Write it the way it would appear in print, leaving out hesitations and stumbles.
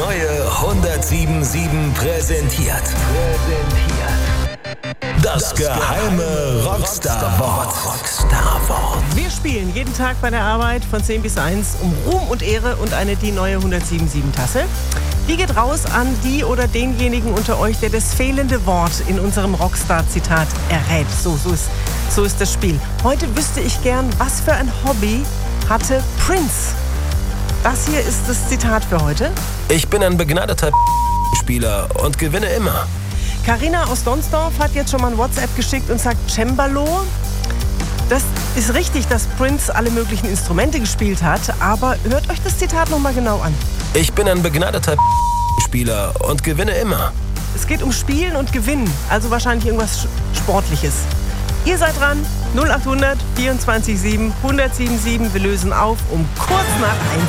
neue 107.7 präsentiert. Das geheime Rockstar-Wort. Wir spielen jeden Tag bei der Arbeit von 10 bis 1 um Ruhm und Ehre und die neue 107.7-Tasse. Die geht raus an die oder denjenigen unter euch, der das fehlende Wort in unserem Rockstar-Zitat errät. So ist das Spiel. Heute wüsste ich gern, was für ein Hobby hatte Prince. Das hier ist das Zitat für heute. Ich bin ein begnadeter Spieler und gewinne immer. Carina aus Donsdorf hat jetzt schon mal ein WhatsApp geschickt und sagt Cembalo. Das ist richtig, dass Prince alle möglichen Instrumente gespielt hat, aber hört euch das Zitat nochmal genau an. Ich bin ein begnadeter Spieler und gewinne immer. Es geht um Spielen und Gewinnen, also wahrscheinlich irgendwas Sportliches. Ihr seid dran, 0800 24 7 107 7. Wir lösen auf um kurz nach 1.